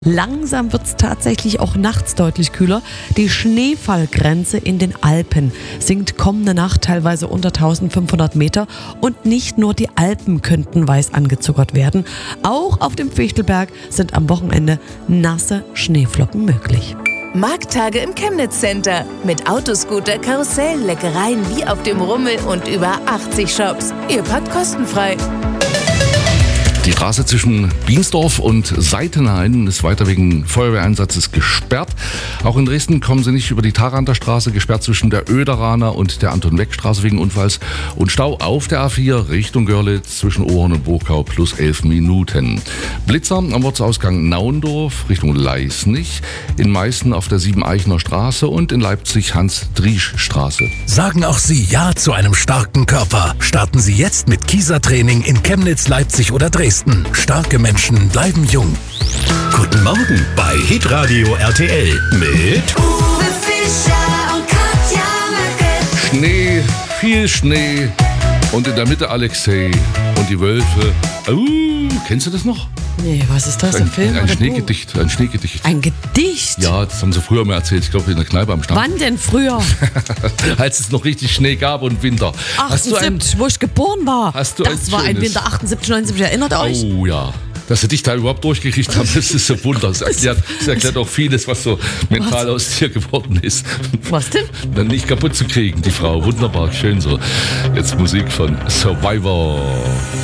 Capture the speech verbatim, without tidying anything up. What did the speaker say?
Langsam wird es tatsächlich auch nachts deutlich kühler. Die Schneefallgrenze in den Alpen sinkt kommende Nacht teilweise unter eintausendfünfhundert Meter. Und nicht nur die Alpen könnten weiß angezuckert werden. Auch auf dem Fichtelberg sind am Wochenende nasse Schneeflocken möglich. Markttage im Chemnitz Center. Mit Autoscooter, Karussell, Leckereien wie auf dem Rummel und über achtzig Shops. Ihr parkt kostenfrei. Die Straße zwischen Biensdorf und Seitenhain ist weiter wegen Feuerwehreinsatzes gesperrt. Auch in Dresden kommen sie nicht über die Tharanter Straße, gesperrt zwischen der Oederaner und der Anton-Weck-Straße wegen Unfalls. Und Stau auf der A vier Richtung Görlitz zwischen Ohren und Burgau plus elf Minuten. Blitzer am Ortsausgang Naundorf Richtung Leisnig, in Meißen auf der Siebeneichner Straße und in Leipzig Hans-Driesch-Straße. Sagen auch Sie Ja zu einem starken Körper. Starten Sie jetzt mit Kieser-Training in Chemnitz, Leipzig oder Dresden. Starke Menschen bleiben jung. Guten Morgen bei Hitradio R T L mit Uwe Fischer und Katja Möcke. Schnee, viel Schnee und in der Mitte Alexei und die Wölfe. Uh, kennst du das noch? Nee, was ist das? Ein, Ein Film ein oder Schneegedicht, ein Schneegedicht. Ein Gedicht? Ja, das haben sie früher mal erzählt, ich glaube in der Kneipe am Stamm. Wann denn früher? Als es noch richtig Schnee gab und Winter. Hast du ein, achtundsiebzig, wo ich geboren war. Hast du das ein war ein schönes- Winter achtundsiebzig, neunundsiebzig, erinnert ihr euch? Oh ja. Dass sie dich da überhaupt durchgekriegt haben, das ist ein Wunder. Das erklärt, das erklärt auch vieles, was so mental aus dir geworden ist. Was denn? Dann nicht kaputt zu kriegen, die Frau. Wunderbar, schön so. Jetzt Musik von Survivor.